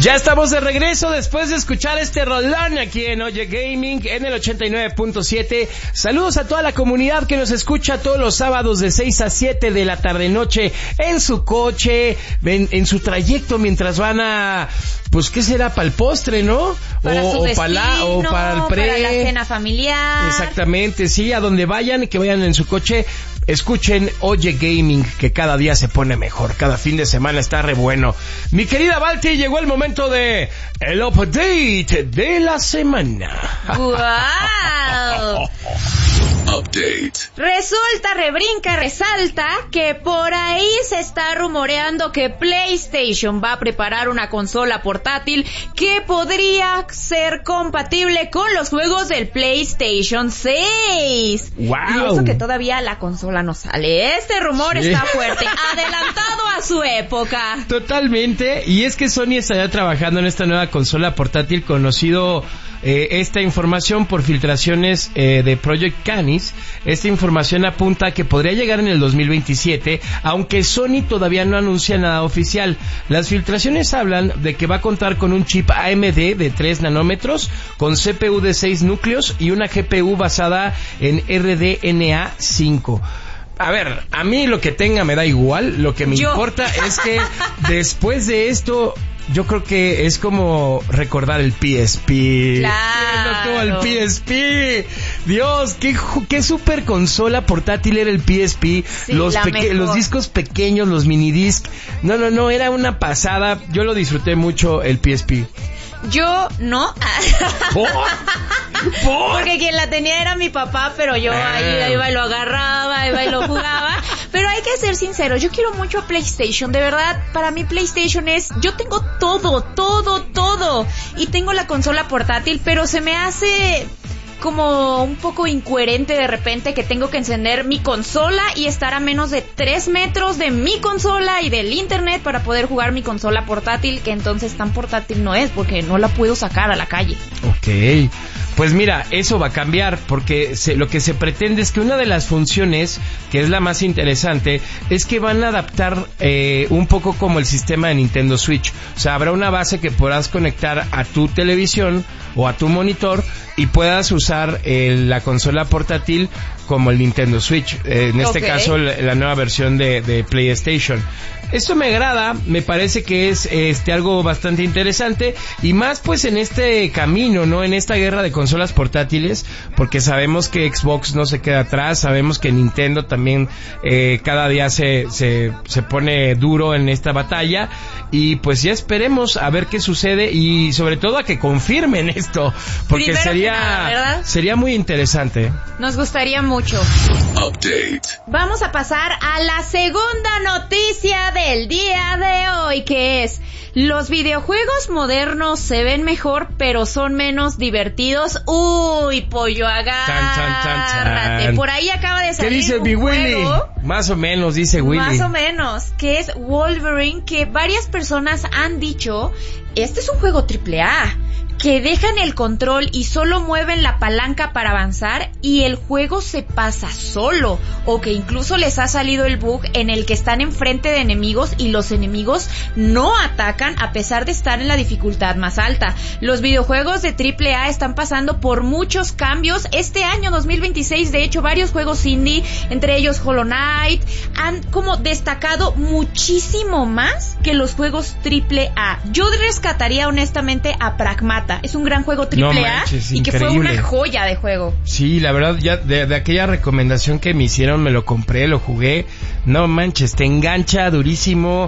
Ya estamos de regreso después de escuchar este rolón aquí en Oye Gaming en el 89.7. Saludos a toda la comunidad que nos escucha todos los sábados de 6 a 7 de la tarde-noche en su coche, en su trayecto mientras van a... Pues, ¿qué será? ¿Para el postre, no? Para su destino, o para el para la cena familiar. Exactamente, sí, a donde vayan, que vayan en su coche, escuchen Oye Gaming, que cada día se pone mejor, cada fin de semana está re bueno. Mi querida Balti, llegó el momento de el update de la semana. ¡Wow! Update. Resulta, rebrinca, resalta que por ahí se está rumoreando que PlayStation va a preparar una consola portátil que podría ser compatible con los juegos del PlayStation 6. ¡Wow! Y eso que todavía la consola no sale. Este rumor está fuerte, adelantado a su época. Totalmente, y es que Sony estaría trabajando en esta nueva consola portátil conocido... esta información por filtraciones de Project Canis. Esta información apunta a que podría llegar en el 2027, aunque Sony todavía no anuncia nada oficial. Las filtraciones hablan de que va a contar con un chip AMD de 3 nanómetros, con CPU de 6 núcleos y una GPU basada en RDNA 5. A ver, a mí lo que tenga me da igual, lo que me importa es que después de esto... Yo creo que es como recordar el PSP. Claro. El PSP. Dios, qué super consola portátil era el PSP. Sí, los discos pequeños, los minidisc. No, era una pasada. Yo lo disfruté mucho el PSP. Yo no. ¿Por? Porque quien la tenía era mi papá, pero yo ahí iba y lo agarraba, iba y lo jugaba. Pero hay que ser sinceros, yo quiero mucho a PlayStation, de verdad, para mí PlayStation es... Yo tengo todo. Y tengo la consola portátil, pero se me hace... como un poco incoherente de repente que tengo que encender mi consola y estar a menos de 3 metros de mi consola y del internet para poder jugar mi consola portátil, que entonces tan portátil no es porque no la puedo sacar a la calle. Ok, pues mira, eso va a cambiar porque lo que se pretende es que una de las funciones, que es la más interesante, es que van a adaptar un poco como el sistema de Nintendo Switch. O sea, habrá una base que podrás conectar a tu televisión o a tu monitor y puedas usar la consola portátil como el Nintendo Switch, en este caso la nueva versión de PlayStation. Esto me agrada, me parece que es algo bastante interesante y más pues en este camino, ¿no? En esta guerra de consolas portátiles, porque sabemos que Xbox no se queda atrás, sabemos que Nintendo también cada día se pone duro en esta batalla y pues ya esperemos a ver qué sucede y sobre todo a que confirmen esto, porque sería muy interesante. Nos gustaría mucho. Update. Vamos a pasar a la segunda noticia del día de hoy, que es: los videojuegos modernos se ven mejor, pero son menos divertidos. Uy, pollo, agárrate. Por ahí acaba de salir. ¿Qué dice mi Willy? Más o menos, dice Willy. Más o menos, que es Wolverine, que varias personas han dicho, este es un juego AAA, que dejan el control y solo mueven la palanca para avanzar y el juego se pasa solo, o que incluso les ha salido el bug en el que están enfrente de enemigos y los enemigos no atacan a pesar de estar en la dificultad más alta. Los videojuegos de AAA están pasando por muchos cambios este año 2026, de hecho varios juegos indie, entre ellos Hollow Knight, han como destacado muchísimo más que los juegos AAA. Yo rescataría honestamente a Pragmata. Es un gran juego AAA y que fue una joya de juego. Sí, la verdad, ya de aquella recomendación que me hicieron, me lo compré, lo jugué. No manches, te engancha durísimo,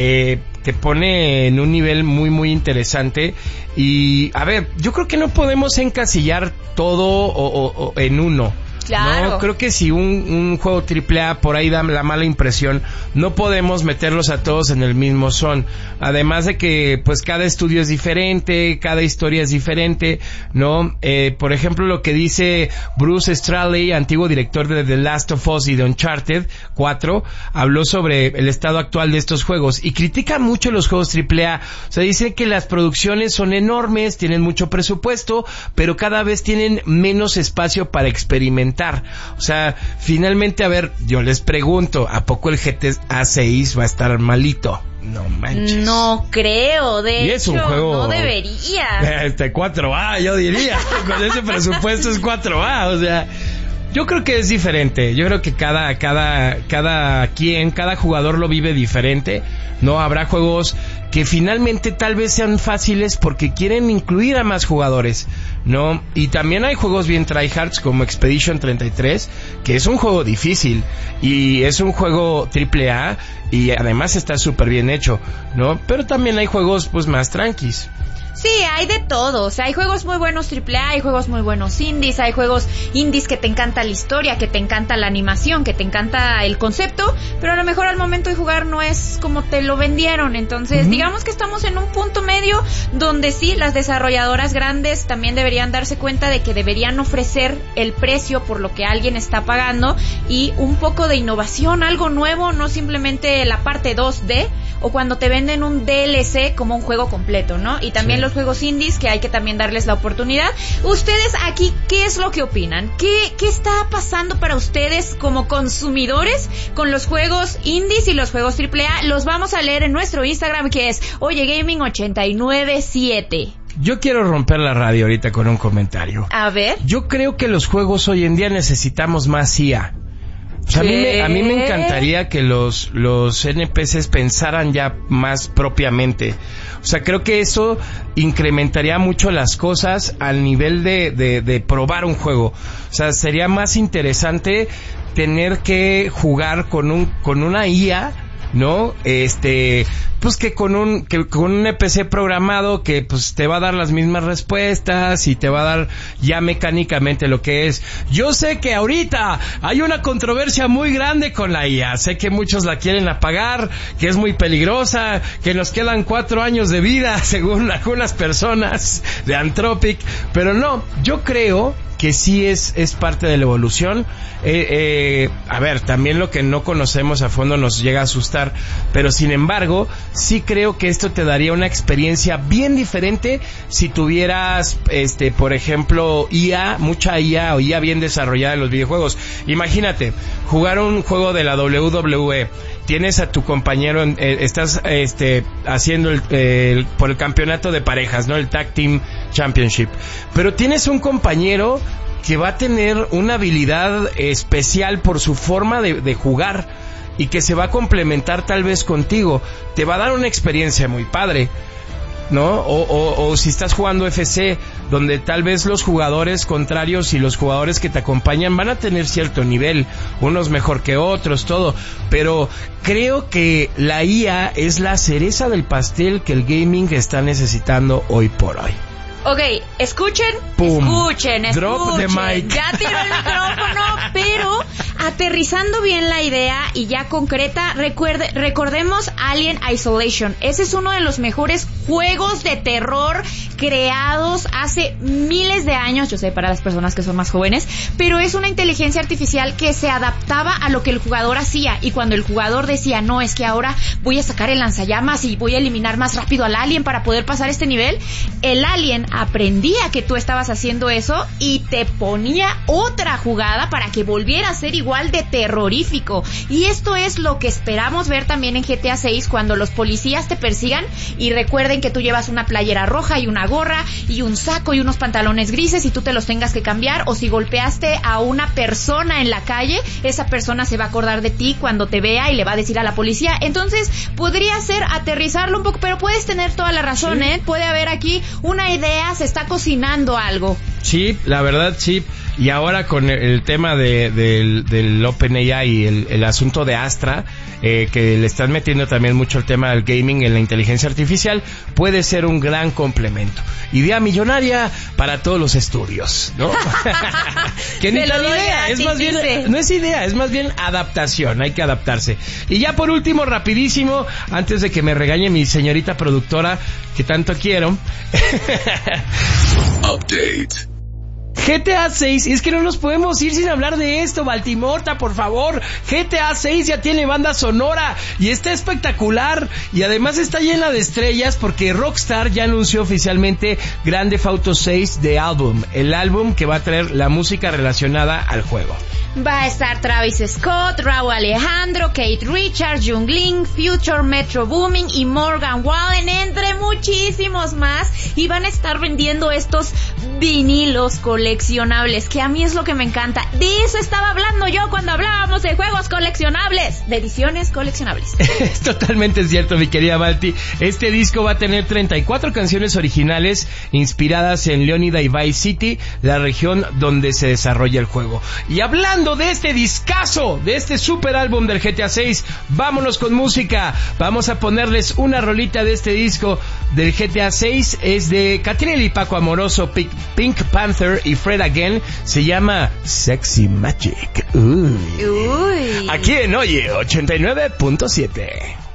te pone en un nivel muy, muy interesante. Y, a ver, yo creo que no podemos encasillar todo o en uno. Claro. No, creo que si un juego AAA por ahí da la mala impresión, no podemos meterlos a todos en el mismo son. Además de que, pues, cada estudio es diferente, cada historia es diferente, ¿no? Por ejemplo, lo que dice Bruce Straley, antiguo director de The Last of Us y de Uncharted 4, habló sobre el estado actual de estos juegos y critica mucho los juegos AAA. O sea, dice que las producciones son enormes, tienen mucho presupuesto, pero cada vez tienen menos espacio para experimentar. O sea, finalmente, a ver, yo les pregunto, ¿a poco el GTA 6 va a estar malito? No manches. No creo, de Y hecho, es un juego... no debería. 4A, yo diría. Con ese presupuesto es 4A, o sea... Yo creo que es diferente. Yo creo que cada jugador lo vive diferente. No habrá juegos que finalmente tal vez sean fáciles porque quieren incluir a más jugadores, ¿no? Y también hay juegos bien tryhards como Expedition 33, que es un juego difícil y es un juego AAA y además está súper bien hecho, ¿no? Pero también hay juegos pues más tranquis. Sí, hay de todo, o sea, hay juegos muy buenos AAA, hay juegos muy buenos indies, hay juegos indies que te encanta la historia, que te encanta la animación, que te encanta el concepto, pero a lo mejor al momento de jugar no es como te lo vendieron, entonces digamos que estamos en un punto medio donde sí, las desarrolladoras grandes también deberían darse cuenta de que deberían ofrecer el precio por lo que alguien está pagando y un poco de innovación, algo nuevo, no simplemente la parte 2D o cuando te venden un DLC como un juego completo, ¿no? Y también los juegos indies que hay que también darles la oportunidad. Ustedes aquí, ¿qué es lo que opinan? ¿Qué está pasando para ustedes como consumidores con los juegos indies y los juegos AAA? Los vamos a leer en nuestro Instagram que es OyeGaming897. Yo quiero romper la radio ahorita con un comentario. A ver. Yo creo que los juegos hoy en día necesitamos más IA. O sea, a mí me encantaría que los NPCs pensaran ya más propiamente. O sea, creo que eso incrementaría mucho las cosas al nivel de probar un juego. O sea, sería más interesante tener que jugar con una IA, ¿no? Pues que con un NPC programado que pues te va a dar las mismas respuestas y te va a dar ya mecánicamente lo que es. Yo sé que ahorita hay una controversia muy grande con la IA, sé que muchos la quieren apagar, que es muy peligrosa, que nos quedan 4 años de vida según algunas personas de Anthropic, pero no, yo creo que sí es parte de la evolución. A ver, también lo que no conocemos a fondo nos llega a asustar, pero sin embargo, sí creo que esto te daría una experiencia bien diferente si tuvieras, por ejemplo, mucha IA o IA bien desarrollada en los videojuegos. Imagínate, jugar un juego de la WWE, tienes a tu compañero, estás haciendo por el campeonato de parejas, ¿no? El Tag Team Championship. Pero tienes un compañero que va a tener una habilidad especial por su forma de jugar y que se va a complementar tal vez contigo. Te va a dar una experiencia muy padre, ¿no? O si estás jugando FC, donde tal vez los jugadores contrarios y los jugadores que te acompañan van a tener cierto nivel, unos mejor que otros, todo, pero creo que la IA es la cereza del pastel que el gaming está necesitando hoy por hoy. Ok, escuchen. Drop the mic. Ya tiró el micrófono, pero aterrizando bien la idea y ya concreta, recordemos Alien Isolation. Ese es uno de los mejores juegos de terror creados hace miles de años, yo sé, para las personas que son más jóvenes, pero es una inteligencia artificial que se adaptaba a lo que el jugador hacía, y cuando el jugador decía, no, es que ahora voy a sacar el lanzallamas y voy a eliminar más rápido al alien para poder pasar este nivel, el alien aprendía que tú estabas haciendo eso y te ponía otra jugada para que volviera a ser igual de terrorífico. Y esto es lo que esperamos ver también en GTA 6 cuando los policías te persigan y recuerden que tú llevas una playera roja y una gorra y un saco y unos pantalones grises y tú te los tengas que cambiar, o si golpeaste a una persona en la calle, esa persona se va a acordar de ti cuando te vea y le va a decir a la policía. Entonces podría ser aterrizarlo un poco, pero puedes tener toda la razón, sí. Puede haber aquí una idea, se está cocinando algo. Sí, la verdad sí. Y ahora con el tema del OpenAI y el asunto de Astra, que le están metiendo también mucho el tema del gaming en la inteligencia artificial, puede ser un gran complemento. Idea millonaria para todos los estudios, ¿no? Que ni tan idea, es más bien, no es idea, es más bien adaptación, hay que adaptarse. Y ya por último, rapidísimo, antes de que me regañe mi señorita productora, que tanto quiero. Update. GTA 6, y es que no nos podemos ir sin hablar de esto, Baltimorta, por favor. GTA 6 ya tiene banda sonora y está espectacular, y además está llena de estrellas porque Rockstar ya anunció oficialmente Grand Theft Auto 6 The Album, el álbum que va a traer la música relacionada al juego. Va a estar Travis Scott, Raúl Alejandro, Kate Richards, Jung Lin, Future, Metro Boomin y Morgan Wallen, entre muchísimos más. Y van a estar vendiendo estos vinilos coleccionables, que a mí es lo que me encanta. De eso estaba hablando yo cuando hablábamos de juegos coleccionables, de ediciones coleccionables. Es totalmente cierto, mi querida Balti. Este disco va a tener 34 canciones originales inspiradas en Leonida y Vice City, la región donde se desarrolla el juego. Y hablando de este discazo, de este super álbum del GTA 6, vámonos con música. Vamos a ponerles una rolita de este disco del GTA 6. Es de Catriel y Paco Amoroso, Pink Panther y Fred Again. Se llama Sexy Magic. Uy. Uy. Aquí en Oye 89.7.